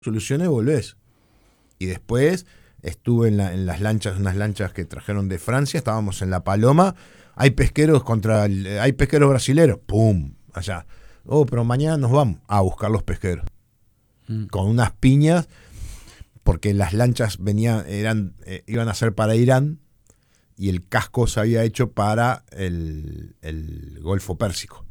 soluciones, volvés. Y después estuve en las lanchas, unas lanchas que trajeron de Francia, estábamos en La Paloma, hay pesqueros hay pesqueros brasileros, ¡pum! Allá. Oh, pero mañana nos vamos a buscar los pesqueros. Con unas piñas, porque las lanchas iban a ser para Irán y el casco se había hecho para el Golfo Pérsico.